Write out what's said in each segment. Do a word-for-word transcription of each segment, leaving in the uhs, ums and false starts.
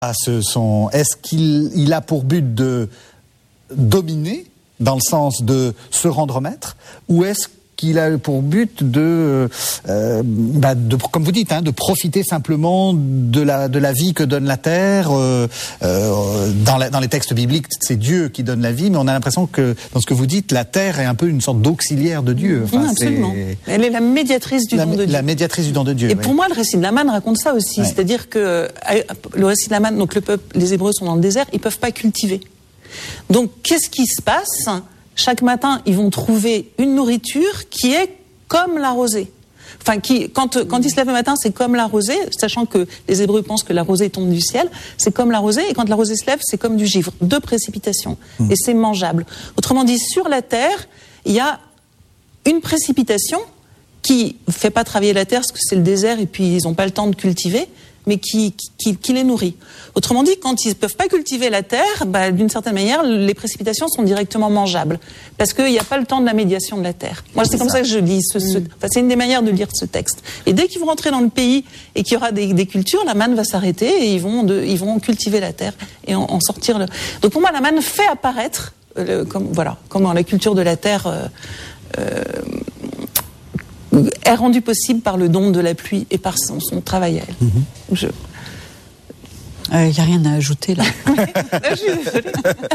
à ce son, est-ce qu'il il a pour but de dominer, dans le sens de se rendre maître, ou est-ce qu'il a pour but de, euh, bah de comme vous dites, hein, de profiter simplement de la de la vie que donne la terre. Euh, euh, dans, la, dans les textes bibliques, c'est Dieu qui donne la vie, mais on a l'impression que dans ce que vous dites, la terre est un peu une sorte d'auxiliaire de Dieu. Enfin, oui, absolument. C'est... Elle est la médiatrice du la, don de Dieu. La médiatrice du don de Dieu. Et oui. pour moi, le récit de la manne raconte ça aussi, ouais. C'est-à-dire que le récit de la manne, donc le peuple, les Hébreux sont dans le désert, ils peuvent pas cultiver. Donc, qu'est-ce qui se passe ? Chaque matin, ils vont trouver une nourriture qui est comme la rosée. Enfin, qui, quand, quand ils se lèvent le matin, c'est comme la rosée, sachant que les Hébreux pensent que la rosée tombe du ciel. C'est comme la rosée, et quand la rosée se lève, c'est comme du givre. Deux précipitations. Mmh. Et c'est mangeable. Autrement dit, sur la terre, il y a une précipitation qui ne fait pas travailler la terre, parce que c'est le désert, et puis ils n'ont pas le temps de cultiver, mais qui, qui, qui les nourrit. Autrement dit, quand ils ne peuvent pas cultiver la terre, bah, d'une certaine manière, les précipitations sont directement mangeables. Parce qu'il n'y a pas le temps de la médiation de la terre. Moi, c'est, c'est comme ça. ça que je lis. Ce, ce, enfin, c'est une des manières de lire ce texte. Et dès qu'ils vont rentrer dans le pays et qu'il y aura des, des cultures, la manne va s'arrêter et ils vont, de, ils vont cultiver la terre et en, en sortir. Le... Donc pour moi, la manne fait apparaître, euh, le, comme, voilà, comment la culture de la terre... Euh, euh, est rendu possible par le don de la pluie et par son, son travail à elle. Mm-hmm. Je... Il euh, n'y a rien à ajouter là. Je suis désolée.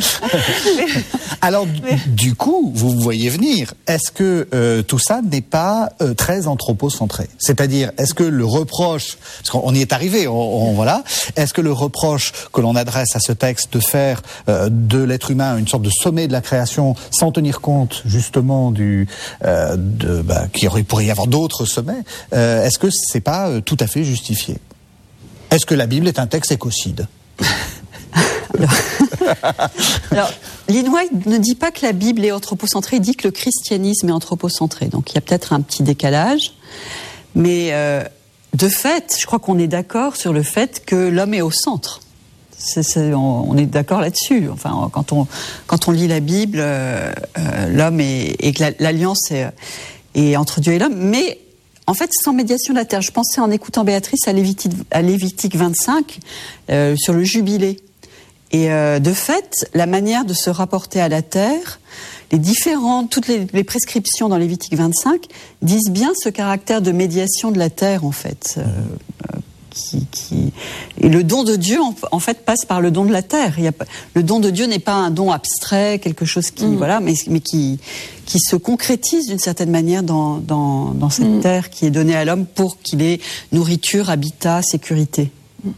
Alors, mais... du coup, vous voyez venir, est-ce que euh, tout ça n'est pas euh, très anthropocentré ? C'est-à-dire, est-ce que le reproche, parce qu'on y est arrivé, on, on, voilà, est-ce que le reproche que l'on adresse à ce texte de faire euh, de l'être humain une sorte de sommet de la création sans tenir compte justement du, euh, de, bah, qu'il pourrait y avoir d'autres sommets, euh, est-ce que c'est pas euh, tout à fait justifié ? Est-ce que la Bible est un texte écocide ? Alors, alors, Lynn White ne dit pas que la Bible est anthropocentrée, il dit que le christianisme est anthropocentré. Donc il y a peut-être un petit décalage. Mais euh, de fait, je crois qu'on est d'accord sur le fait que l'homme est au centre. C'est, c'est, on, on est d'accord là-dessus. Enfin, quand on, quand on lit la Bible, euh, euh, l'homme est, et que la, l'alliance est, est entre Dieu et l'homme. Mais en fait, sans médiation de la terre. Je pensais en écoutant Béatrice à Lévitique, à Lévitique vingt-cinq, euh, sur le jubilé. Et euh, de fait, la manière de se rapporter à la terre, les différentes, toutes les, les prescriptions dans Lévitique vingt-cinq disent bien ce caractère de médiation de la terre, en fait. Euh, euh, qui, qui... Et le don de Dieu, en, en fait, passe par le don de la terre. Il y a, le don de Dieu n'est pas un don abstrait, quelque chose qui, mmh. voilà, mais, mais qui, qui se concrétise d'une certaine manière dans, dans, dans cette mmh. terre qui est donnée à l'homme pour qu'il ait nourriture, habitat, sécurité.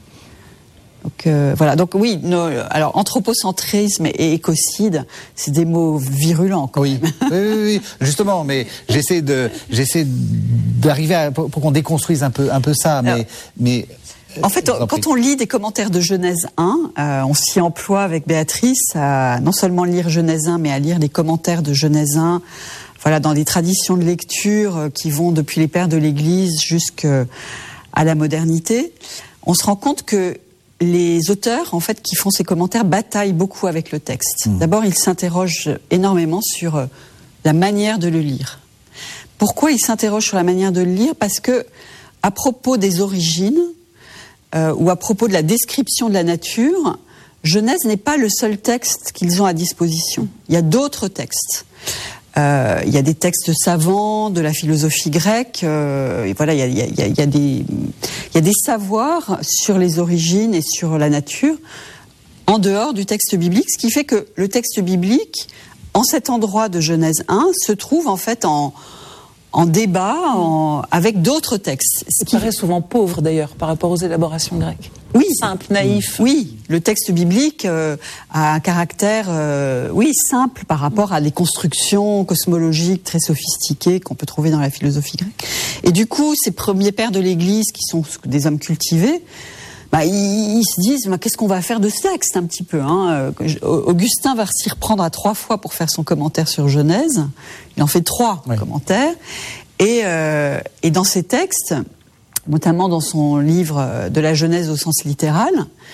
Donc euh, voilà. Donc oui. No, alors anthropocentrisme et écocide, c'est des mots virulents. Quand oui. même. oui, oui, oui. Justement, mais j'essaie de, j'essaie d'arriver à, pour, pour qu'on déconstruise un peu, un peu ça. Mais, alors, mais en fait, en quand on lit des commentaires de Genèse un, euh, on s'y emploie avec Béatrice à non seulement lire Genèse un, mais à lire les commentaires de Genèse un. Voilà, dans des traditions de lecture qui vont depuis les pères de l'Église jusqu'à la modernité. On se rend compte que les auteurs, en fait, qui font ces commentaires, bataillent beaucoup avec le texte. Mmh. D'abord, ils s'interrogent énormément sur la manière de le lire. Pourquoi ils s'interrogent sur la manière de le lire ? Parce que, à propos des origines, euh, ou à propos de la description de la nature, Genèse n'est pas le seul texte qu'ils ont à disposition. Il y a d'autres textes. Euh, il y a des textes savants de la philosophie grecque, euh, et voilà, il y a, il y a, il y a, il y a des, il y a des savoirs sur les origines et sur la nature en dehors du texte biblique, ce qui fait que le texte biblique, en cet endroit de Genèse un, se trouve en fait en, en débat en, avec d'autres textes. Ce qui paraît souvent pauvre d'ailleurs par rapport aux élaborations grecques. Oui, simple, naïf. Oui, le texte biblique euh, a un caractère, euh, oui, simple par rapport à des constructions cosmologiques très sophistiquées qu'on peut trouver dans la philosophie grecque. Et du coup, ces premiers pères de l'Église, qui sont des hommes cultivés, bah, ils, ils se disent, bah, qu'est-ce qu'on va faire de ce texte un petit peu, hein. Augustin va s'y reprendre à trois fois pour faire son commentaire sur Genèse. Il en fait trois oui. commentaires. Et, euh, et dans ces textes, notamment dans son livre de la Genèse au sens littéral,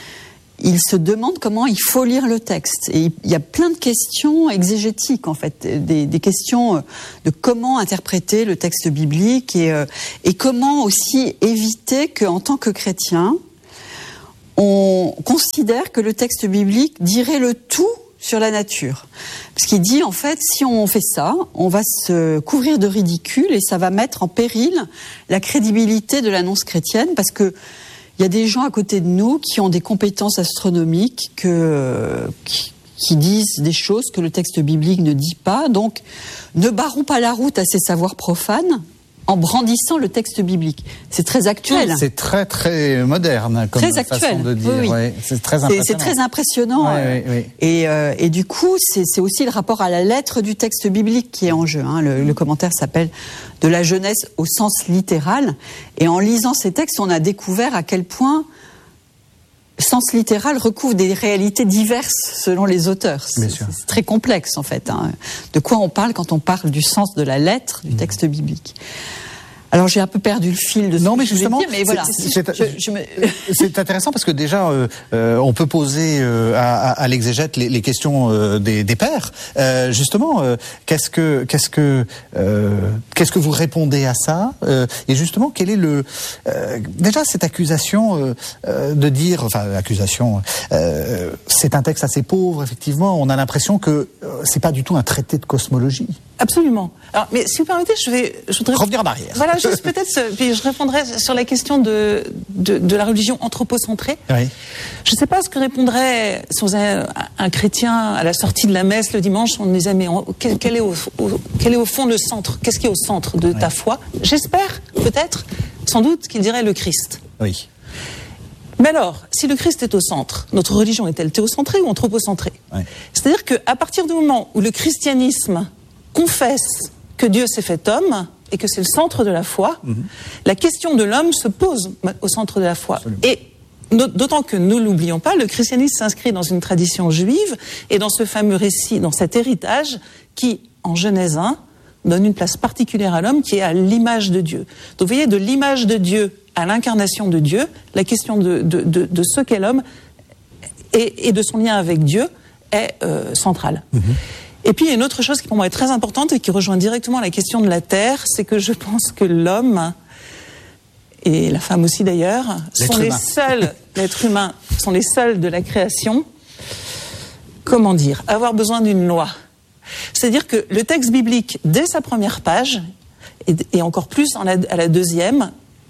il se demande comment il faut lire le texte. Et il y a plein de questions exégétiques, en fait, des, des questions de comment interpréter le texte biblique et, et comment aussi éviter qu'en tant que chrétien, on considère que le texte biblique dirait le tout sur la nature. Parce qu'il dit, en fait, si on fait ça, on va se couvrir de ridicule et ça va mettre en péril la crédibilité de l'annonce chrétienne, parce que il y a des gens à côté de nous qui ont des compétences astronomiques, que, qui, qui disent des choses que le texte biblique ne dit pas. Donc, ne barrons pas la route à ces savoirs profanes en brandissant le texte biblique. C'est très actuel. C'est très très moderne comme très façon actuel. de dire. Oui, oui. Ouais, c'est très impressionnant. C'est très impressionnant. Oui, oui, oui. Et, euh, et du coup, c'est, c'est aussi le rapport à la lettre du texte biblique qui est en jeu. Hein. Le, le commentaire s'appelle « De la Genèse au sens littéral ». Et en lisant ces textes, on a découvert à quel point le sens littéral recouvre des réalités diverses selon les auteurs. C'est, c'est très complexe en fait. Hein. De quoi on parle quand on parle du sens de la lettre du texte biblique. Alors j'ai un peu perdu le fil de ce non, que mais je voulais justement, dire, mais voilà. C'est, c'est, je, je me... c'est intéressant parce que déjà, euh, euh, on peut poser euh, à, à l'exégète les, les questions euh, des, des pères. Euh, justement, euh, qu'est-ce que, qu'est-ce que, euh, qu'est-ce que vous répondez à ça euh, et justement, quel est le, euh, déjà cette accusation euh, euh, de dire, enfin, accusation, euh, c'est un texte assez pauvre, effectivement. On a l'impression que euh, c'est pas du tout un traité de cosmologie. Absolument. Alors, mais si vous permettez, je vais, je voudrais revenir en arrière. Voilà, juste peut-être, puis je répondrai sur la question de de, de la religion anthropocentrée. Oui. Je ne sais pas ce que répondrait si vous avez un, un chrétien à la sortie de la messe le dimanche, on me disait mais on, quel, quel est au, au quel est au fond le centre, qu'est-ce qui est au centre de oui. ta foi? J'espère, peut-être, sans doute, qu'il dirait le Christ. Oui. Mais alors, si le Christ est au centre, notre religion est-elle théocentrée ou anthropocentrée? Oui. C'est-à-dire qu'à partir du moment où le christianisme confesse que Dieu s'est fait homme et que c'est le centre de la foi, mmh. la question de l'homme se pose au centre de la foi. Absolument. Et d'autant que, nous ne l'oublions pas, le christianisme s'inscrit dans une tradition juive et dans ce fameux récit, dans cet héritage qui, en Genèse un, donne une place particulière à l'homme qui est à l'image de Dieu. Donc vous voyez, de l'image de Dieu à l'incarnation de Dieu, la question de, de, de, de ce qu'est l'homme et, et de son lien avec Dieu est euh, centrale. Mmh. Et puis, il y a une autre chose qui pour moi est très importante et qui rejoint directement la question de la terre, c'est que je pense que l'homme, et la femme aussi d'ailleurs, sont les seuls, l'être humain, sont les seuls de la création, comment dire, avoir besoin d'une loi. C'est-à-dire que le texte biblique, dès sa première page, et, et encore plus en la, à la deuxième,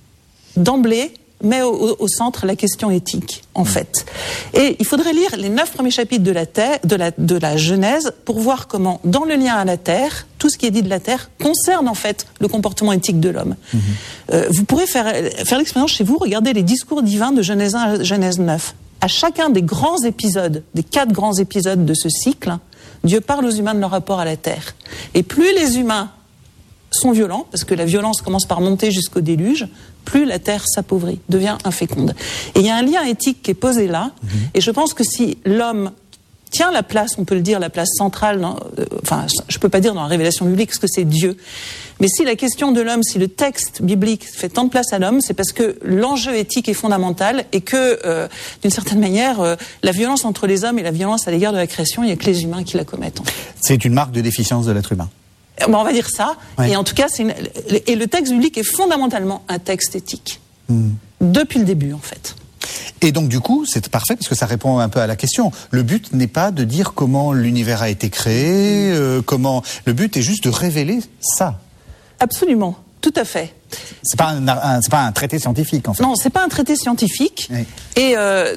d'emblée, met au, au centre la question éthique, en fait. Et il faudrait lire les neuf premiers chapitres de la, terre, de, la, de la Genèse pour voir comment, dans le lien à la terre, tout ce qui est dit de la terre concerne en fait le comportement éthique de l'homme. Mmh. Euh, vous pourrez faire, faire l'expérience chez vous, regardez les discours divins de Genèse un à Genèse neuf. À chacun des grands épisodes, des quatre grands épisodes de ce cycle, Dieu parle aux humains de leur rapport à la terre. Et plus les humains sont violents, parce que la violence commence par monter jusqu'au déluge, plus la terre s'appauvrit, devient inféconde. Et il y a un lien éthique qui est posé là, mmh. et je pense que si l'homme tient la place, on peut le dire, la place centrale, dans, euh, enfin, je peux pas dire dans la révélation biblique, parce que c'est Dieu, mais si la question de l'homme, si le texte biblique fait tant de place à l'homme, c'est parce que l'enjeu éthique est fondamental, et que, euh, d'une certaine manière, euh, la violence entre les hommes et la violence à l'égard de la création, il n'y a que les humains qui la commettent. En fait. C'est une marque de déficience de l'être humain. Bon, on va dire ça. Ouais. Et en tout cas, c'est une... et le texte biblique est fondamentalement un texte éthique. Mmh. Depuis le début, en fait. Et donc, du coup, c'est parfait parce que ça répond un peu à la question. Le but n'est pas de dire comment l'univers a été créé, euh, comment. Le but est juste de révéler ça. Absolument. Tout à fait. C'est pas un, un, c'est pas un traité scientifique, en fait. Non, c'est pas un traité scientifique. Oui. Et. Euh...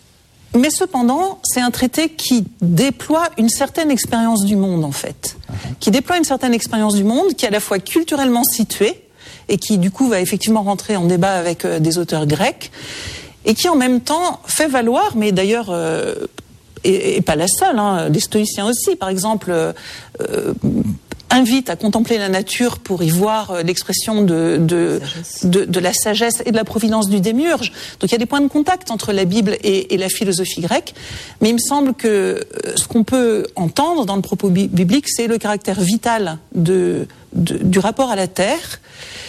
Mais cependant, c'est un traité qui déploie une certaine expérience du monde, en fait. Uh-huh. Qui déploie une certaine expérience du monde, qui est à la fois culturellement située, et qui, du coup, va effectivement rentrer en débat avec euh, des auteurs grecs, et qui, en même temps, fait valoir, mais d'ailleurs, euh, et, et pas la seule, hein, des stoïciens aussi, par exemple, euh, euh, invite à contempler la nature pour y voir euh, l'expression de, de, de, de la sagesse et de la providence du démiurge. Donc il y a des points de contact entre la Bible et, et la philosophie grecque, mais il me semble que euh, ce qu'on peut entendre dans le propos bi- biblique, c'est le caractère vital de, de, du rapport à la terre,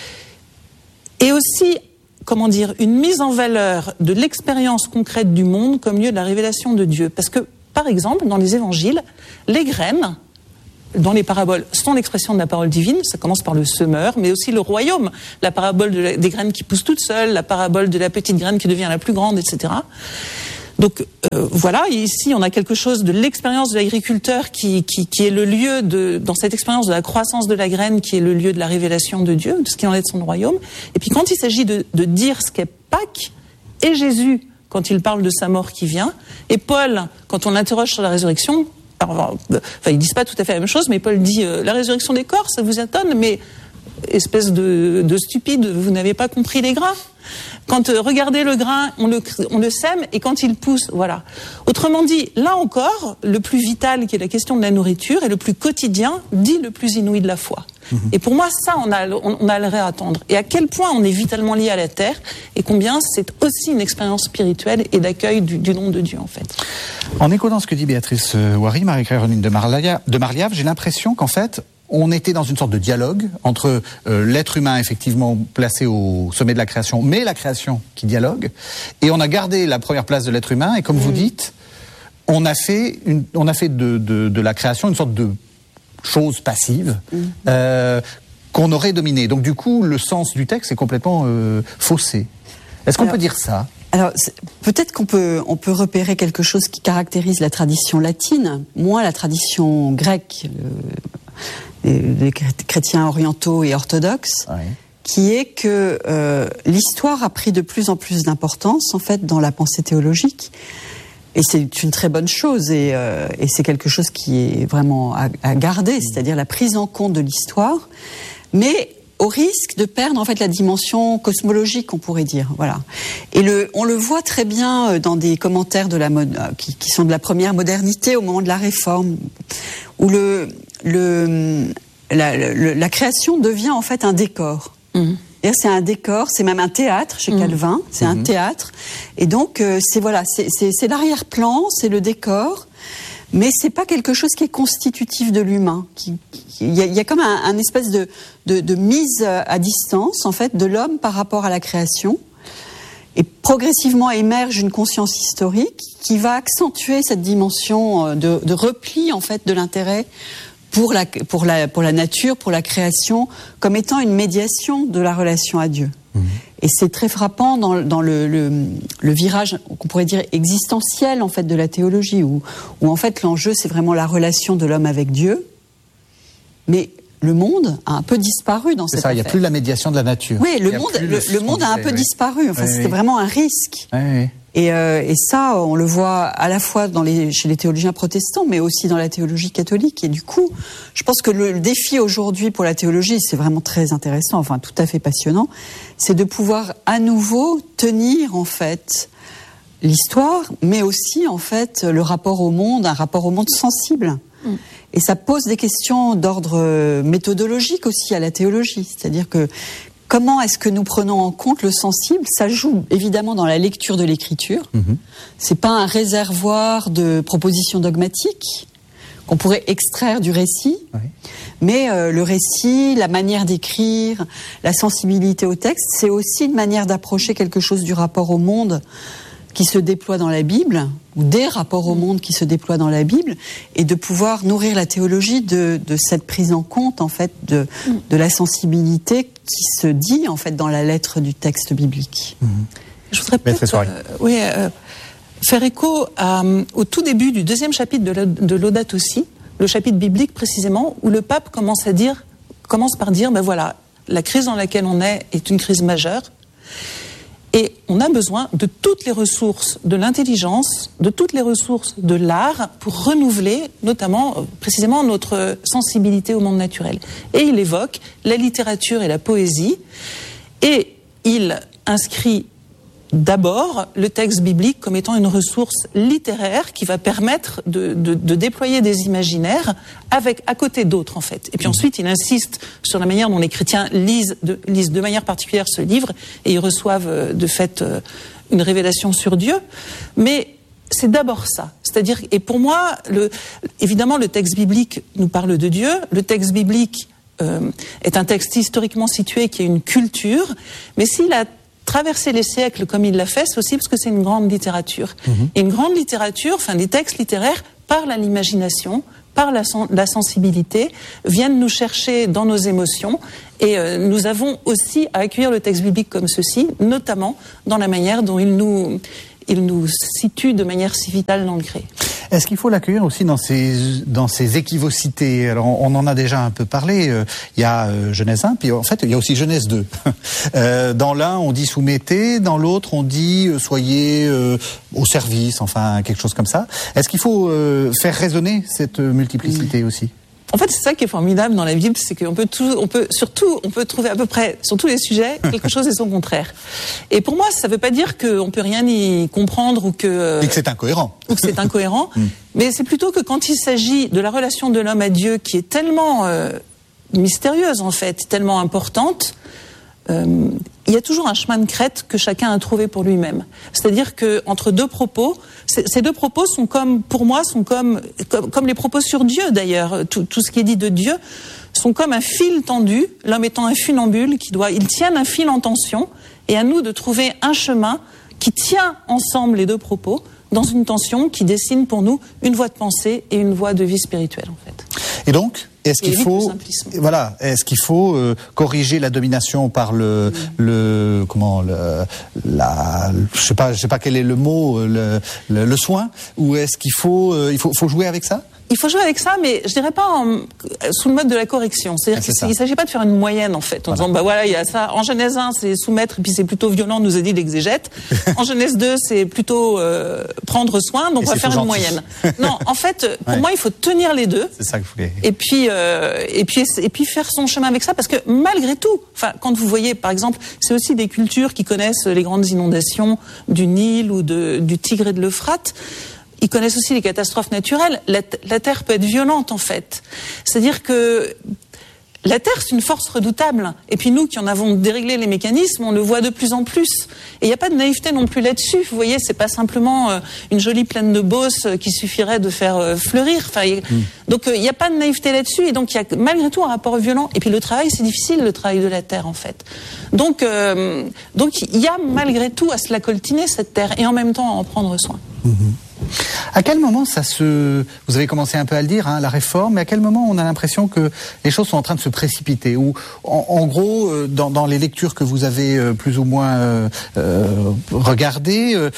et aussi, comment dire, une mise en valeur de l'expérience concrète du monde comme lieu de la révélation de Dieu. Parce que, par exemple, dans les évangiles, les graines dans les paraboles, sont l'expression de la parole divine. Ça commence par le semeur, mais aussi le royaume. La parabole de la, des graines qui poussent toutes seules, la parabole de la petite graine qui devient la plus grande, et cetera. Donc euh, voilà, ici on a quelque chose de l'expérience de l'agriculteur qui, qui, qui est le lieu de, dans cette expérience de la croissance de la graine, qui est le lieu de la révélation de Dieu, de ce qu'il en est de son royaume. Et puis quand il s'agit de, de dire ce qu'est Pâques, et Jésus, quand il parle de sa mort qui vient, et Paul, quand on l'interroge sur la résurrection, alors, enfin, ils disent pas tout à fait la même chose, mais Paul dit euh, la résurrection des corps, ça vous étonne, mais espèce de, de stupide, vous n'avez pas compris les grains. Quand euh, regardez le grain, on le, on le sème, et quand il pousse, voilà. Autrement dit, là encore, le plus vital, qui est la question de la nourriture, et le plus quotidien, dit le plus inouï de la foi. Mmh. Et pour moi, ça, on a, on, on a le à attendre. Et à quel point on est vitalement lié à la terre, et combien c'est aussi une expérience spirituelle et d'accueil du, du nom de Dieu, en fait. En écoutant ce que dit Béatrice Wary, Marie-Caroline de Marliave, de Marliave, j'ai l'impression qu'en fait, on était dans une sorte de dialogue entre euh, l'être humain effectivement placé au sommet de la création, mais la création qui dialogue, et on a gardé la première place de l'être humain, et comme mmh. vous dites, on a fait, une, on a fait de, de, de la création une sorte de chose passive mmh. euh, qu'on aurait dominée. Donc du coup, le sens du texte est complètement euh, faussé. Est-ce qu'on Alors, peut dire ça ? Alors, peut-être qu'on peut, on peut repérer quelque chose qui caractérise la tradition latine, moins la tradition grecque, le, les chrétiens orientaux et orthodoxes, ouais. qui est que euh, l'histoire a pris de plus en plus d'importance, en fait, dans la pensée théologique. Et c'est une très bonne chose, et, euh, et c'est quelque chose qui est vraiment à, à garder, c'est-à-dire la prise en compte de l'histoire, mais au risque de perdre en fait la dimension cosmologique, on pourrait dire, voilà. Et le, on le voit très bien dans des commentaires de la mode, qui, qui sont de la première modernité au moment de la Réforme, où le, le, la, la, la création devient en fait un décor. Mmh. C'est un décor, c'est même un théâtre chez mmh. Calvin, c'est mmh. un théâtre, et donc euh, c'est voilà, c'est, c'est, c'est l'arrière-plan, c'est le décor. Mais c'est pas quelque chose qui est constitutif de l'humain. Il y a, il y a comme un, un espèce de, de, de mise à distance, en fait, de l'homme par rapport à la création. Et progressivement émerge une conscience historique qui va accentuer cette dimension de, de repli, en fait, de l'intérêt pour la, pour la, pour la nature, pour la création, comme étant une médiation de la relation à Dieu. Mmh. Et c'est très frappant dans, dans le, le, le virage qu'on pourrait dire existentiel en fait de la théologie, où, où en fait l'enjeu c'est vraiment la relation de l'homme avec Dieu, mais le monde a un peu disparu dans c'est cette ça, affaire. Il n'y a plus la médiation de la nature. Oui, le monde, le, le, le monde a un peu oui. disparu. Enfin, oui, c'était oui. vraiment un risque. Oui, oui. Et, euh, et ça, on le voit à la fois dans les, chez les théologiens protestants, mais aussi dans la théologie catholique. Et du coup, je pense que le, le défi aujourd'hui pour la théologie, c'est vraiment très intéressant, enfin tout à fait passionnant, c'est de pouvoir à nouveau tenir en fait l'histoire, mais aussi en fait le rapport au monde, un rapport au monde sensible. Mm. Et ça pose des questions d'ordre méthodologique aussi à la théologie, c'est-à-dire que comment est-ce que nous prenons en compte le sensible ? Ça joue évidemment dans la lecture de l'écriture. Mmh. C'est pas un réservoir de propositions dogmatiques qu'on pourrait extraire du récit, oui. mais euh, le récit, la manière d'écrire, la sensibilité au texte, c'est aussi une manière d'approcher quelque chose du rapport au monde qui se déploie dans la Bible, ou des rapports au monde qui se déploient dans la Bible, et de pouvoir nourrir la théologie de, de cette prise en compte, en fait, de, de la sensibilité qui se dit, en fait, dans la lettre du texte biblique. Mmh. Je voudrais peut-être euh, oui, euh, faire écho à, au tout début du deuxième chapitre de, de Laudato Si, le chapitre biblique précisément, où le pape commence à dire, commence par dire, ben voilà, la crise dans laquelle on est est une crise majeure, et on a besoin de toutes les ressources de l'intelligence, de toutes les ressources de l'art pour renouveler notamment, précisément, notre sensibilité au monde naturel. Et il évoque la littérature et la poésie, et il inscrit d'abord le texte biblique comme étant une ressource littéraire qui va permettre de, de, de déployer des imaginaires avec, à côté d'autres en fait. Et puis ensuite il insiste sur la manière dont les chrétiens lisent de, lisent de manière particulière ce livre et ils reçoivent de fait une révélation sur Dieu. Mais c'est d'abord ça. C'est-à-dire, et pour moi, le, évidemment le texte biblique nous parle de Dieu, le texte biblique euh, est un texte historiquement situé qui a une culture, mais s'il a traverser les siècles comme il l'a fait, c'est aussi parce que c'est une grande littérature. Mmh. Et une grande littérature, enfin des textes littéraires, parlent à l'imagination, par la, la sensibilité, viennent nous chercher dans nos émotions. Et euh, nous avons aussi à accueillir le texte biblique comme ceci, notamment dans la manière dont il nous, il nous situe de manière si vitale dans le créé. Est-ce qu'il faut l'accueillir aussi dans ses, dans ses équivocités? Alors, on, on en a déjà un peu parlé. Euh, il y a euh, Genèse un, puis en fait, il y a aussi Genèse deux. euh, dans l'un, on dit soumettez, dans l'autre, on dit euh, soyez euh, au service, enfin, quelque chose comme ça. Est-ce qu'il faut euh, faire résonner cette multiplicité aussi? En fait, c'est ça qui est formidable dans la Bible, c'est qu'on peut tout, on peut surtout, on peut trouver à peu près sur tous les sujets quelque chose et son contraire. Et pour moi, ça ne veut pas dire qu'on peut rien y comprendre ou que et que c'est incohérent, ou que c'est incohérent. Mais c'est plutôt que quand il s'agit de la relation de l'homme à Dieu, qui est tellement euh, mystérieuse en fait, tellement importante. Euh, il y a toujours un chemin de crête que chacun a trouvé pour lui-même. C'est-à-dire que entre deux propos, ces deux propos sont comme, pour moi, sont comme, comme, comme les propos sur Dieu d'ailleurs. Tout, tout ce qui est dit de Dieu sont comme un fil tendu. L'homme étant un funambule qui doit, ils tiennent un fil en tension. Et à nous de trouver un chemin qui tient ensemble les deux propos dans une tension qui dessine pour nous une voie de pensée et une voie de vie spirituelle en fait. Et donc, est-ce qu'il faut, voilà, est-ce qu'il faut euh, corriger la domination par le, mmh. le, comment, le, la, je sais pas, je sais pas quel est le mot, le, le, le soin, ou est-ce qu'il faut, euh, il faut, faut jouer avec ça? Il faut jouer avec ça, mais je dirais pas en, sous le mode de la correction. C'est-à-dire ah, qu'il ne s'agit pas de faire une moyenne, en fait, en voilà. disant, bah voilà, il y a ça. En Genèse un, c'est soumettre, et puis c'est plutôt violent, nous a dit l'exégète. En Genèse deux, c'est plutôt euh, prendre soin, donc et on va faire une gentil. moyenne. Non, en fait, pour ouais. moi, il faut tenir les deux. C'est ça que je voulais. Et puis, euh, et puis, et puis faire son chemin avec ça, parce que malgré tout, enfin, quand vous voyez, par exemple, c'est aussi des cultures qui connaissent les grandes inondations du Nil ou de, du Tigre et de l'Euphrate. Ils connaissent aussi les catastrophes naturelles. La, la Terre peut être violente, en fait. C'est-à-dire que la Terre, c'est une force redoutable. Et puis nous, qui en avons déréglé les mécanismes, on le voit de plus en plus. Et il n'y a pas de naïveté non plus là-dessus. Vous voyez, c'est pas simplement euh, une jolie plaine de Beauce euh, qui suffirait de faire euh, fleurir. Enfin, y... mmh. Donc il euh, n'y a pas de naïveté là-dessus. Et donc il y a malgré tout un rapport violent. Et puis le travail, c'est difficile, le travail de la Terre, en fait. Donc euh, donc il y a malgré tout à se la coltiner, cette Terre, et en même temps à en prendre soin. Mmh. À quel moment ça se... Vous avez commencé un peu à le dire, hein, la réforme, mais à quel moment on a l'impression que les choses sont en train de se précipiter? Ou en, en gros, dans, dans les lectures que vous avez euh, plus ou moins euh, euh, regardées, euh,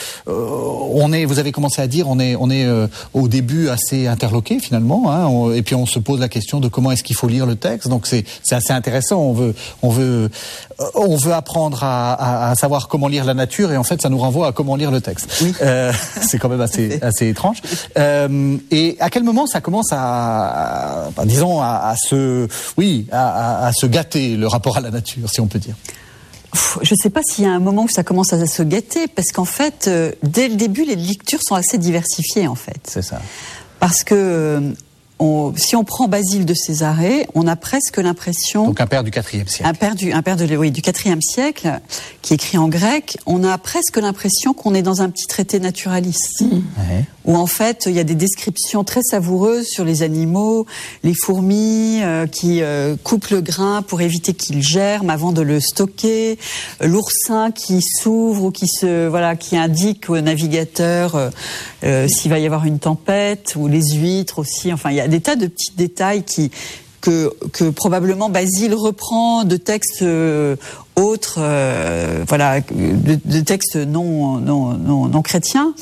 on est, vous avez commencé à dire, on est, on est euh, au début assez interloqué finalement, hein, on, et puis on se pose la question de comment est-ce qu'il faut lire le texte. Donc c'est, c'est assez intéressant. On veut, on veut, on veut apprendre à, à, à savoir comment lire la nature, et en fait, ça nous renvoie à comment lire le texte. Oui. Euh, c'est quand même assez assez étrange. Euh, et à quel moment ça commence à, à bah, disons, à, à se, oui, à, à, à se gâter le rapport à la nature, si on peut dire? Je ne sais pas s'il y a un moment où ça commence à se gâter, parce qu'en fait, euh, dès le début, les lectures sont assez diversifiées, en fait. C'est ça. Parce que euh, on, si on prend Basile de Césarée, on a presque l'impression... Donc un père du quatrième siècle. Un père du, un père de, oui, du quatrième siècle, qui écrit en grec. On a presque l'impression qu'on est dans un petit traité naturaliste. Mmh. Ouais. Où en fait, il y a des descriptions très savoureuses sur les animaux, les fourmis euh, qui euh, coupent le grain pour éviter qu'il germe avant de le stocker, euh, l'oursin qui s'ouvre ou qui se voilà, qui indique au navigateur euh, euh, s'il va y avoir une tempête, ou les huîtres aussi. Enfin, il y a des tas de petits détails qui que que probablement Basile reprend de textes euh, autres, euh, voilà, de, de textes non non non non chrétiens.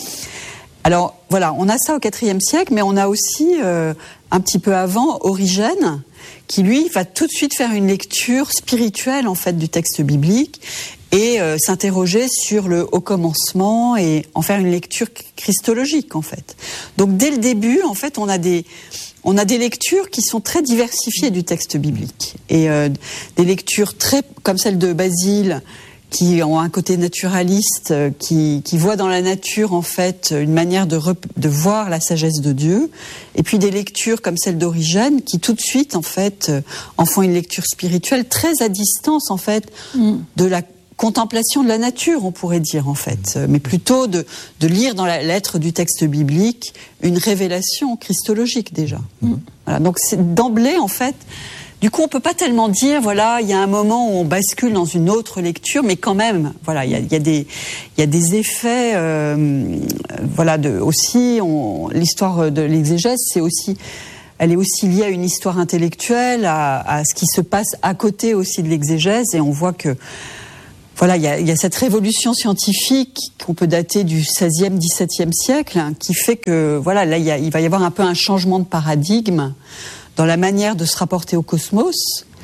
Alors voilà, on a ça au quatrième siècle, mais on a aussi euh, un petit peu avant Origène, qui lui va tout de suite faire une lecture spirituelle en fait du texte biblique et euh, s'interroger sur le haut commencement et en faire une lecture christologique en fait. Donc dès le début, en fait, on a des on a des lectures qui sont très diversifiées du texte biblique, et euh, des lectures très comme celle de Basile, qui ont un côté naturaliste, qui, qui voient dans la nature en fait une manière de, rep, de voir la sagesse de Dieu, et puis des lectures comme celle d'Origène qui tout de suite en fait en font une lecture spirituelle très à distance en fait mm. de la contemplation de la nature, on pourrait dire en fait, mais plutôt de, de lire dans la lettre du texte biblique une révélation christologique déjà. Mm. Voilà, donc c'est d'emblée en fait. Du coup, on peut pas tellement dire, voilà, il y a un moment où on bascule dans une autre lecture, mais quand même, voilà, il y a, il y a des, il y a des effets, euh, voilà, de aussi, on, l'histoire de l'exégèse, c'est aussi elle est aussi liée à une histoire intellectuelle, à, à ce qui se passe à côté aussi de l'exégèse, et on voit que voilà, il y a, il y a cette révolution scientifique qu'on peut dater du seizième, dix-septième siècle, hein, qui fait que voilà, là il, y a, il va y avoir un peu un changement de paradigme dans la manière de se rapporter au cosmos.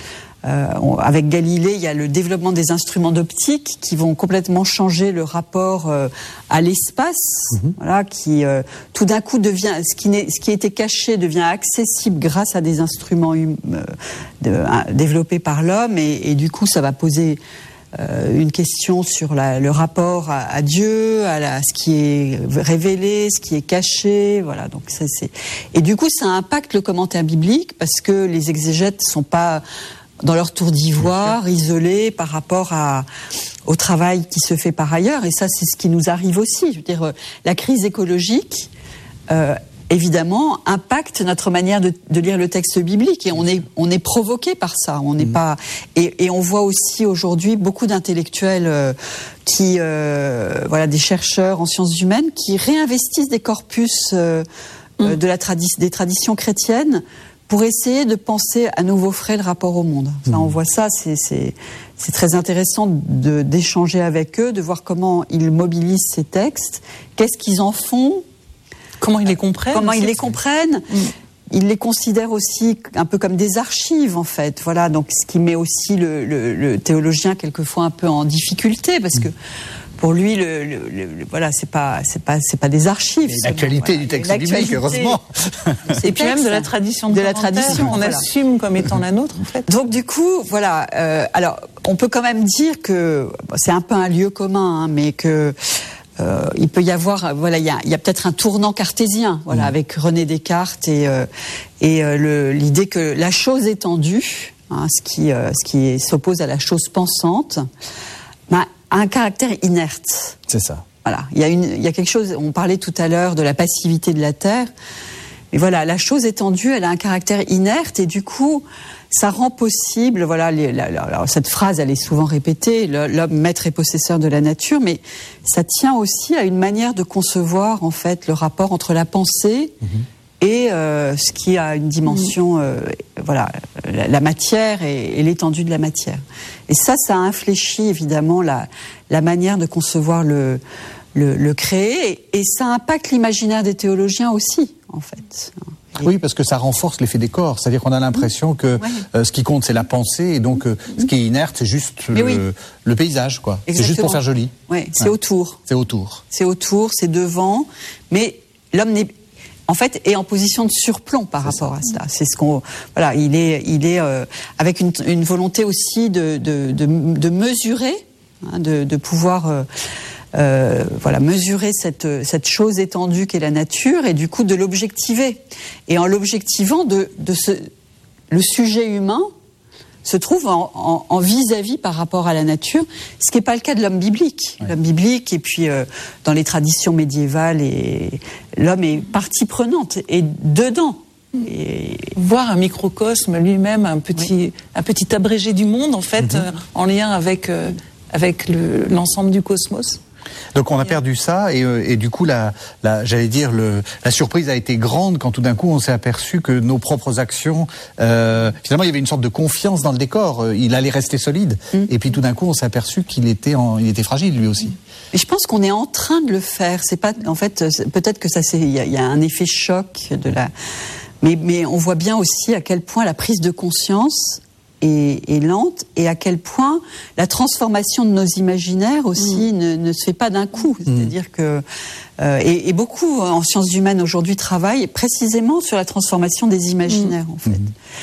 Euh, on, avec Galilée, il y a le développement des instruments d'optique qui vont complètement changer le rapport euh, à l'espace, mmh. voilà, qui euh, tout d'un coup devient ce qui, n'est, ce qui était caché devient accessible grâce à des instruments hum, euh, de, euh, développés par l'homme, et, et du coup, ça va poser euh, une question sur la, le rapport à, à Dieu, à, la, à ce qui est révélé, ce qui est caché, voilà. Donc ça, c'est et du coup, ça impacte le commentaire biblique parce que les exégètes sont pas dans leur tour d'ivoire, isolés par rapport à, au travail qui se fait par ailleurs. Et ça, c'est ce qui nous arrive aussi. Je veux dire, la crise écologique, euh, évidemment, impacte notre manière de, de lire le texte biblique. Et on est, on est provoqué par ça. On n'est mmh. pas. Et, et on voit aussi aujourd'hui beaucoup d'intellectuels euh, qui, euh, voilà, des chercheurs en sciences humaines qui réinvestissent des corpus euh, mmh. euh, de la tradi- des traditions chrétiennes pour essayer de penser à nouveau frais le rapport au monde. Ça, mmh. on voit ça, c'est, c'est, c'est très intéressant de, d'échanger avec eux, de voir comment ils mobilisent ces textes, qu'est-ce qu'ils en font, comment ils les comprennent. Comment ils les comprennent. Mmh. Ils les considèrent aussi un peu comme des archives, en fait. Voilà, donc ce qui met aussi le, le, le théologien quelquefois un peu en difficulté, parce mmh. que pour lui, le, le, le, voilà, c'est pas, c'est pas, c'est pas des archives. C'est l'actualité voilà. du texte biblique, heureusement. Et puis même de la tradition de, de la tradition, on voilà. assume comme étant la nôtre, en fait. Donc du coup, voilà. Euh, alors, on peut quand même dire que c'est un peu un lieu commun, hein, mais que euh, il peut y avoir, voilà, il y a, il y a peut-être un tournant cartésien, voilà, mmh. avec René Descartes et euh, et euh, le, l'idée que la chose étendue, hein, ce qui, euh, ce qui s'oppose à la chose pensante, ben, a un caractère inerte. C'est ça. Voilà, il y a une, il y a quelque chose. On parlait tout à l'heure de la passivité de la Terre, mais voilà, la chose étendue, elle a un caractère inerte et du coup, ça rend possible. Voilà, les, la, la, la, cette phrase, elle est souvent répétée, l'homme maître et possesseur de la nature, mais ça tient aussi à une manière de concevoir en fait le rapport entre la pensée. Mm-hmm. Et euh, ce qui a une dimension, euh, voilà, la, la matière et, et l'étendue de la matière. Et ça, ça infléchit évidemment la, la manière de concevoir le, le, le créé, et, et ça impacte l'imaginaire des théologiens aussi, en fait. Et oui, parce que ça renforce l'effet des corps, c'est-à-dire qu'on a l'impression que ouais. euh, ce qui compte, c'est la pensée, et donc euh, ce qui est inerte, c'est juste le, oui. le paysage, quoi. Exactement. C'est juste pour faire joli. Oui, c'est ouais. autour. C'est autour. C'est autour, c'est devant, mais l'homme n'est en fait, est en position de surplomb par c'est rapport ça. à cela. C'est ce qu'on, voilà, il est, il est euh, avec une, une volonté aussi de, de, de, de mesurer, hein, de, de pouvoir, euh, euh, voilà, mesurer cette, cette chose étendue qu'est la nature, et du coup de l'objectiver. Et en l'objectivant, de, de ce, le sujet humain se trouve en, en, en vis-à-vis par rapport à la nature, ce qui n'est pas le cas de l'homme biblique. Ouais. L'homme biblique, et puis euh, dans les traditions médiévales, et l'homme est partie prenante, et dedans. Et... voir un microcosme lui-même, un petit, oui. un petit abrégé du monde, en fait, mm-hmm. euh, en lien avec, euh, avec le, l'ensemble du cosmos. Donc on a perdu ça, et, et du coup la, la, j'allais dire le, la surprise a été grande quand tout d'un coup on s'est aperçu que nos propres actions, euh, finalement il y avait une sorte de confiance dans le décor, il allait rester solide, mmh. et puis tout d'un coup on s'est aperçu qu'il était, en, il était fragile lui aussi. Et je pense qu'on est en train de le faire. C'est pas, en fait, peut-être que ça c'est, il y, y a un effet choc de la, mais, mais on voit bien aussi à quel point la prise de conscience Est, est lente, et à quel point la transformation de nos imaginaires aussi mmh. ne, ne se fait pas d'un coup. Mmh. C'est-à-dire que euh, et, et beaucoup en sciences humaines aujourd'hui travaillent précisément sur la transformation des imaginaires mmh. en fait.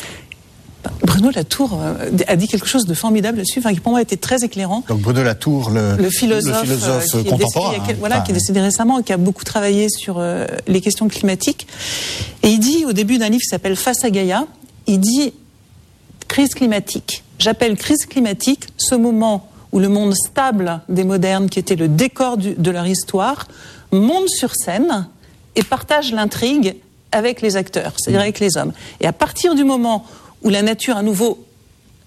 Mmh. Bruno Latour a dit quelque chose de formidable là-dessus, enfin, qui pour moi a été très éclairant. Donc Bruno Latour, le, le philosophe, le philosophe qui contemporain, est décédé, hein, voilà, enfin, qui est décédé récemment et qui a beaucoup travaillé sur euh, les questions climatiques. Et il dit au début d'un livre qui s'appelle Face à Gaïa, il dit crise climatique. J'appelle crise climatique ce moment où le monde stable des modernes, qui était le décor du, de leur histoire, monte sur scène et partage l'intrigue avec les acteurs, c'est-à-dire avec les hommes. Et à partir du moment où la nature à nouveau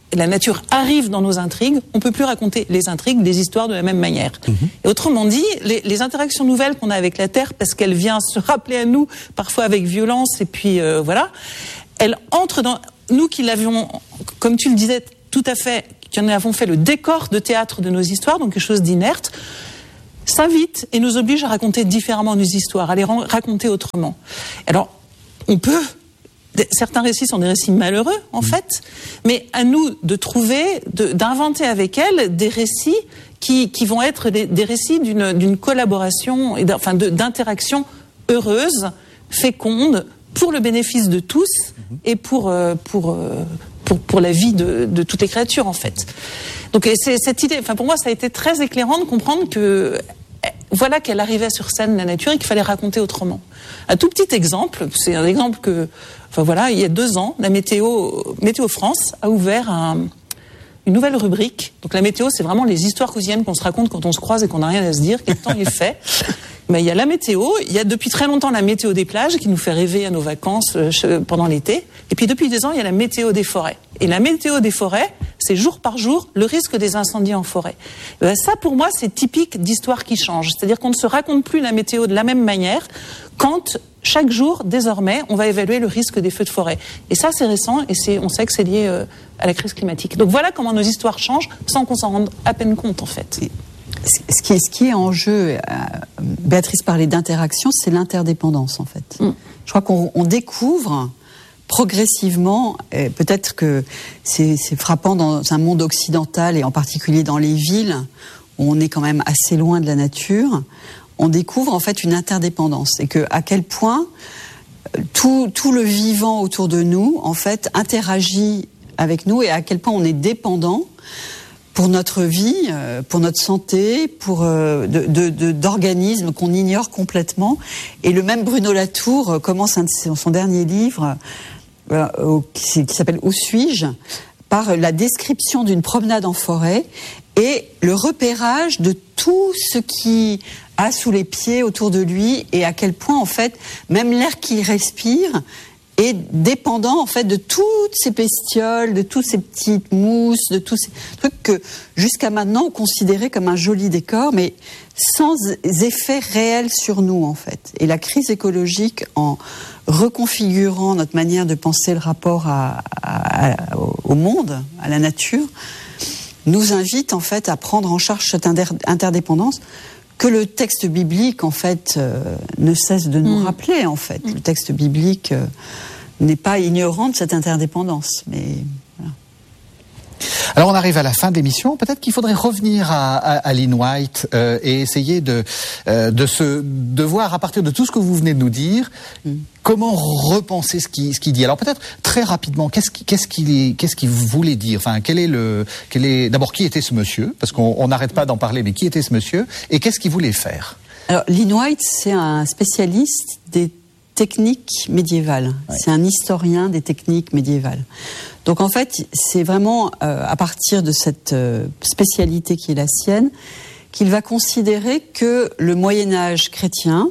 la nature arrive dans nos intrigues, on peut plus raconter les intrigues, les histoires de la même manière. Mmh. Et autrement dit, les, les interactions nouvelles qu'on a avec la Terre, parce qu'elle vient se rappeler à nous, parfois avec violence, et puis euh, voilà, elle entre dans nous qui l'avions, comme tu le disais tout à fait, qui en avons fait le décor de théâtre de nos histoires, donc quelque chose d'inerte, s'invite et nous oblige à raconter différemment nos histoires, à les raconter autrement. Alors, on peut... Certains récits sont des récits malheureux, en mmh. fait, mais à nous de trouver, de, d'inventer avec elles des récits qui, qui vont être des, des récits d'une, d'une collaboration, et d'un, enfin de, d'interaction heureuse, féconde, pour le bénéfice de tous mmh. et pour, euh, pour, euh, pour, pour la vie de, de toutes les créatures, en fait. Donc c'est cette idée, enfin pour moi, ça a été très éclairant de comprendre que voilà qu'elle arrivait sur scène, la nature, et qu'il fallait raconter autrement. Un tout petit exemple, c'est un exemple que, enfin voilà, il y a deux ans, la météo, Météo France a ouvert un, une nouvelle rubrique. Donc la météo, c'est vraiment les histoires quotidiennes qu'on se raconte quand on se croise et qu'on n'a rien à se dire, quel temps il fait. Mais il y a la météo, il y a depuis très longtemps la météo des plages qui nous fait rêver à nos vacances euh, pendant l'été. Et puis depuis deux ans, il y a la météo des forêts. Et la météo des forêts, c'est jour par jour le risque des incendies en forêt. Et bien ça, pour moi, c'est typique d'histoire qui change. C'est-à-dire qu'on ne se raconte plus la météo de la même manière quand chaque jour, désormais, on va évaluer le risque des feux de forêt. Et ça, c'est récent et c'est, on sait que c'est lié euh, à la crise climatique. Donc voilà comment nos histoires changent sans qu'on s'en rende à peine compte, en fait. Ce qui est, ce qui est en jeu, euh, Béatrice parlait d'interaction, c'est l'interdépendance en fait. Mm. Je crois qu'on on découvre progressivement, et peut-être que c'est, c'est frappant dans un monde occidental et en particulier dans les villes où on est quand même assez loin de la nature, on découvre en fait une interdépendance et que à quel point tout, tout le vivant autour de nous en fait interagit avec nous et à quel point on est dépendant pour notre vie, pour notre santé, pour de, de, de, d'organismes qu'on ignore complètement. Et le même Bruno Latour commence un de ses, son dernier livre, euh, qui, qui s'appelle « Où suis-je ?», par la description d'une promenade en forêt et le repérage de tout ce qui a sous les pieds autour de lui et à quel point, en fait, même l'air qu'il respire est dépendant en fait de toutes ces bestioles, de tous ces petites mousses, de tous ces trucs que jusqu'à maintenant on considérait comme un joli décor, mais sans effet réel sur nous en fait. Et la crise écologique, en reconfigurant notre manière de penser le rapport à, à, à, au monde, à la nature, nous invite en fait à prendre en charge cette interdépendance que le texte biblique, en fait, euh, ne cesse de nous mmh. rappeler, en fait. Mmh. Le texte biblique euh, n'est pas ignorant de cette interdépendance, mais voilà. Alors on arrive à la fin de l'émission. Peut-être qu'il faudrait revenir à, à, à Lynn White euh, et essayer de euh, de se de voir à partir de tout ce que vous venez de nous dire mm. comment repenser ce qui ce qu'il dit. Alors peut-être très rapidement, qu'est-ce qui qu'est-ce qu'il qu'est-ce qu'il voulait dire. Enfin, quel est le quel est d'abord qui était ce monsieur, parce qu'on n'arrête pas d'en parler, mais qui était ce monsieur et qu'est-ce qu'il voulait faire. Alors Lynn White, c'est un spécialiste des techniques médiévales. Ouais. C'est un historien des techniques médiévales. Donc en fait, c'est vraiment euh, à partir de cette euh, spécialité qui est la sienne qu'il va considérer que le Moyen-Âge chrétien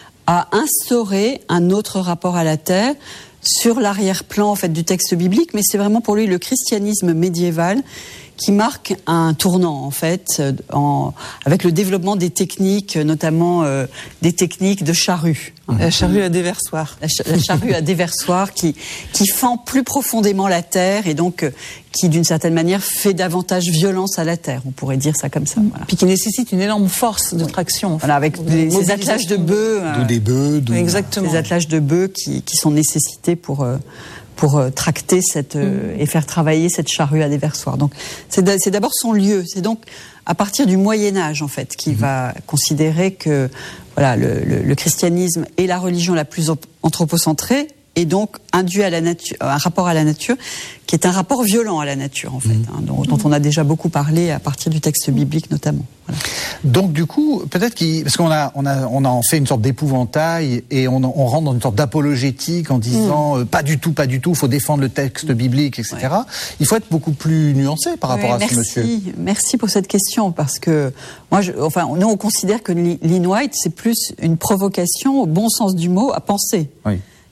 a instauré un autre rapport à la terre sur l'arrière-plan en fait du texte biblique, mais c'est vraiment pour lui le christianisme médiéval qui marque un tournant en fait, en, avec le développement des techniques, notamment euh, des techniques de charrue. La charrue à déversoir. La, ch- la charrue à déversoir qui qui fend plus profondément la terre et donc euh, qui d'une certaine manière fait davantage violence à la terre. On pourrait dire ça comme ça. Voilà. Puis qui nécessite une énorme force de traction. Voilà, avec des, ces attelages de bœufs. Euh, des bœufs. De... Exactement. Ces attelages de bœufs qui qui sont nécessités pour euh, pour euh, tracter cette euh, mmh. et faire travailler cette charrue à déversoir. Donc c'est, d- c'est d'abord son lieu. C'est donc à partir du Moyen Âge en fait qu'il mmh. va considérer que voilà le, le, le christianisme est la religion la plus anthropocentrée et donc induit à la nature, un rapport à la nature qui est un rapport violent à la nature en fait, mmh. hein, dont, dont on a déjà beaucoup parlé à partir du texte biblique notamment. Voilà. Donc du coup, peut-être qu'il, parce qu'on a, on a, on a en fait une sorte d'épouvantail et on, on rentre dans une sorte d'apologétique en disant mmh. euh, pas du tout, pas du tout, faut défendre le texte biblique, et cetera. Ouais. Il faut être beaucoup plus nuancé par rapport oui, à merci, ce monsieur. Merci pour cette question parce que moi, je, enfin, nous on considère que Lynn White c'est plus une provocation au bon sens du mot à penser. Oui.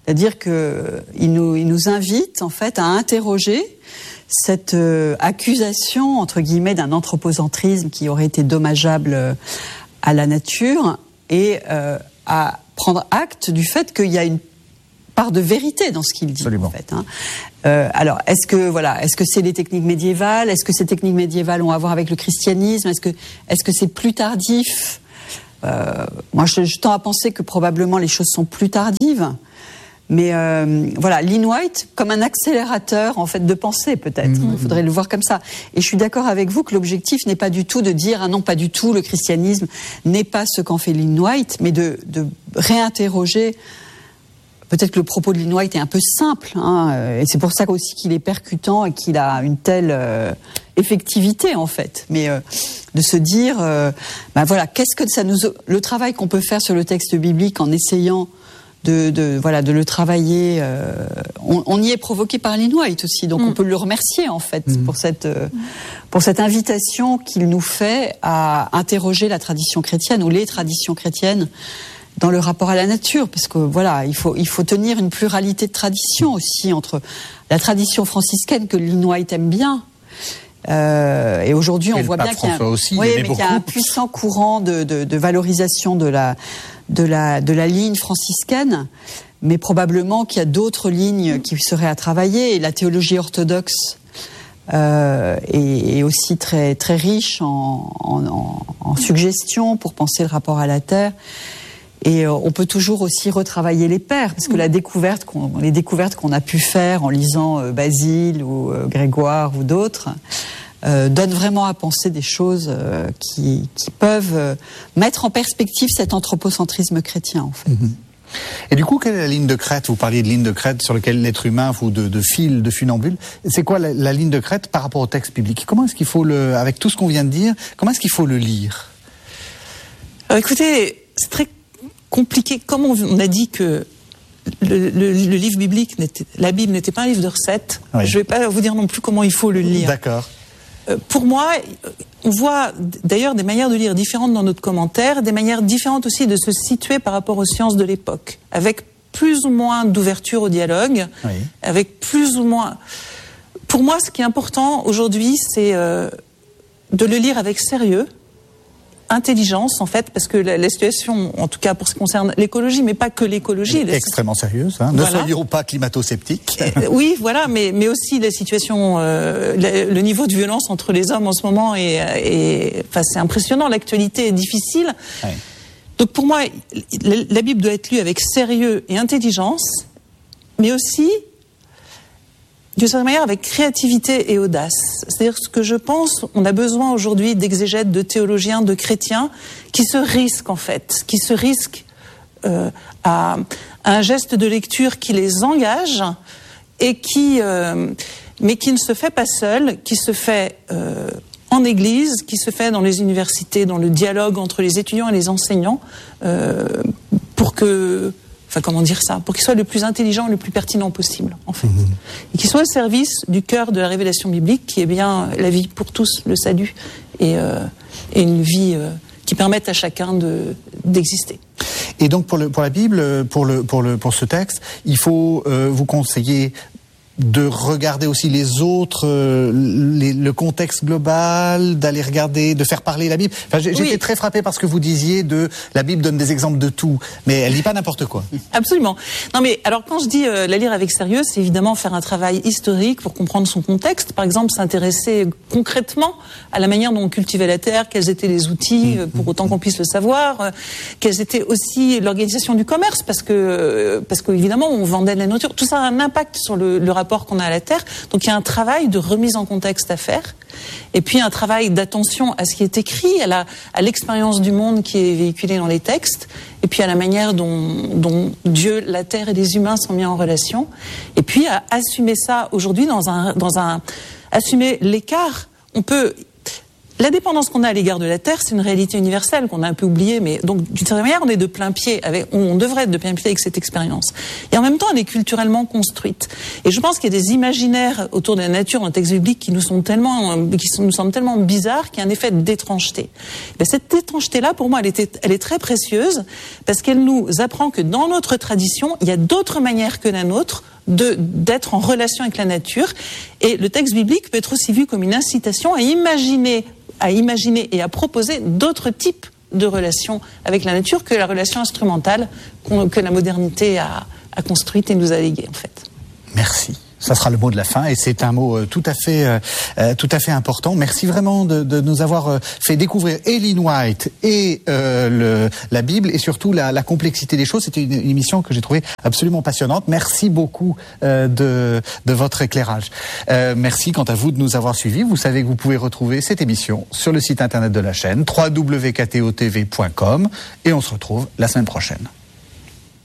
C'est-à-dire que il nous, il nous invite en fait à interroger cette euh, accusation entre guillemets d'un anthropocentrisme qui aurait été dommageable euh, à la nature et euh, à prendre acte du fait qu'il y a une part de vérité dans ce qu'il dit. Absolument. En fait. Hein. Euh, alors, est-ce que voilà, est-ce que c'est les techniques médiévales? Est-ce que ces techniques médiévales ont à voir avec le christianisme? Est-ce que est-ce que c'est plus tardif? euh, Moi, je, je tends à penser que probablement les choses sont plus tardives. Mais euh, voilà, Lynn White comme un accélérateur en fait de pensée peut-être. Mmh. Il faudrait le voir comme ça. Et je suis d'accord avec vous que l'objectif n'est pas du tout de dire ah non pas du tout le christianisme n'est pas ce qu'en fait Lynn White, mais de, de réinterroger. Peut-être que le propos de Lynn White est un peu simple, hein, et c'est pour ça aussi qu'il est percutant et qu'il a une telle euh, effectivité en fait. Mais euh, de se dire, euh, ben voilà, qu'est-ce que ça nous, le travail qu'on peut faire sur le texte biblique en essayant de, de voilà, de le travailler, euh, on, on y est provoqué par Lynn White aussi, donc mmh. on peut le remercier en fait mmh. pour cette euh, pour cette invitation qu'il nous fait à interroger la tradition chrétienne ou les traditions chrétiennes. Dans le rapport à la nature, parce que voilà, il faut il faut tenir une pluralité de traditions aussi entre la tradition franciscaine que Lynn White aime bien. Euh, et aujourd'hui, on voit bien qu'il y a, un, aussi, oui, il mais qu'il y a un puissant courant de, de, de valorisation de la de la de la ligne franciscaine, mais probablement qu'il y a d'autres lignes qui seraient à travailler. Et la théologie orthodoxe euh, est, est aussi très très riche en, en, en, en suggestions pour penser le rapport à la terre. Et euh, on peut toujours aussi retravailler les pères, parce que la découverte qu'on, les découvertes qu'on a pu faire en lisant euh, Basile ou euh, Grégoire ou d'autres euh, donnent vraiment à penser des choses euh, qui, qui peuvent euh, mettre en perspective cet anthropocentrisme chrétien, en fait. Mmh. Et du coup, quelle est la ligne de crête? Vous parliez de ligne de crête sur laquelle l'être humain, ou de, de fil, de funambule. C'est quoi la, la ligne de crête par rapport au texte biblique? Comment est-ce qu'il faut le, avec tout ce qu'on vient de dire, comment est-ce qu'il faut le lire? Alors, écoutez, c'est très compliqué. Comme on a dit que le, le, le livre biblique, n'était, la Bible n'était pas un livre de recettes, oui. Je ne vais pas vous dire non plus comment il faut le lire. D'accord. Euh, pour moi, on voit d'ailleurs des manières de lire différentes dans notre commentaire, des manières différentes aussi de se situer par rapport aux sciences de l'époque, avec plus ou moins d'ouverture au dialogue, oui. Avec plus ou moins... Pour moi, ce qui est important aujourd'hui, c'est euh, de le lire avec sérieux, intelligence en fait, parce que la, la situation, en tout cas pour ce qui concerne l'écologie, mais pas que l'écologie, est extrêmement sérieuse. Hein. Voilà. Ne soyons pas climato-sceptiques. Euh, oui, voilà, mais mais aussi la situation, euh, le, le niveau de violence entre les hommes en ce moment est, est enfin c'est impressionnant. L'actualité est difficile. Oui. Donc pour moi, la, la Bible doit être lue avec sérieux et intelligence, mais aussi d'une certaine manière avec créativité et audace. C'est-à-dire ce que je pense, on a besoin aujourd'hui d'exégètes, de théologiens, de chrétiens qui se risquent en fait, qui se risquent euh, à, à un geste de lecture qui les engage et qui, euh, mais qui ne se fait pas seul, qui se fait euh, en église, qui se fait dans les universités, dans le dialogue entre les étudiants et les enseignants, euh, pour que Enfin, comment dire ça? Pour qu'il soit le plus intelligent, le plus pertinent possible, en fait. Mmh. Et qu'il soit au service du cœur de la révélation biblique, qui est bien la vie pour tous, le salut, et, euh, et une vie euh, qui permette à chacun de, d'exister. Et donc, pour, le, pour la Bible, pour, le, pour, le, pour ce texte, il faut euh, vous conseiller de regarder aussi les autres, euh, les, le contexte global, d'aller regarder, de faire parler la Bible. Enfin, j'ai, oui. J'étais très frappé par ce que vous disiez de la Bible donne des exemples de tout, mais elle dit pas n'importe quoi. Absolument. Non mais alors quand je dis euh, la lire avec sérieux, c'est évidemment faire un travail historique pour comprendre son contexte. Par exemple, s'intéresser concrètement à la manière dont on cultivait la terre, quels étaient les outils, euh, pour autant qu'on puisse le savoir, euh, quelles étaient aussi l'organisation du commerce, parce que euh, parce qu'évidemment on vendait de la nourriture. Tout ça a un impact sur le, le rapport qu'on a à la terre. Donc il y a un travail de remise en contexte à faire, et puis un travail d'attention à ce qui est écrit, à la à l'expérience du monde qui est véhiculée dans les textes, et puis à la manière dont dont Dieu, la terre et les humains sont mis en relation, et puis à assumer ça aujourd'hui dans un dans un assumer l'écart. On peut la dépendance qu'on a à l'égard de la Terre, c'est une réalité universelle qu'on a un peu oubliée, mais donc d'une certaine manière, on est de plein pied avec, on devrait être de plein pied avec cette expérience. Et en même temps, elle est culturellement construite. Et je pense qu'il y a des imaginaires autour de la nature dans le texte biblique qui nous sont tellement, qui nous semblent tellement bizarres qu'il y a un effet d'étrangeté. Ben, cette étrangeté-là, pour moi, elle, était, elle est très précieuse parce qu'elle nous apprend que dans notre tradition, il y a d'autres manières que la nôtre de d'être en relation avec la nature. Et le texte biblique peut être aussi vu comme une incitation à imaginer à imaginer et à proposer d'autres types de relations avec la nature que la relation instrumentale que la modernité a, a construite et nous a léguée, en fait. Merci. Ça sera le mot de la fin et c'est un mot tout à fait, euh, tout à fait important. Merci vraiment de, de nous avoir fait découvrir et Lynn White et euh, le, la Bible et surtout la, la complexité des choses. C'était une, une émission que j'ai trouvée absolument passionnante. Merci beaucoup euh, de, de votre éclairage. Euh, merci quant à vous de nous avoir suivis. Vous savez que vous pouvez retrouver cette émission sur le site internet de la chaîne w w w point k t o t v point com et on se retrouve la semaine prochaine.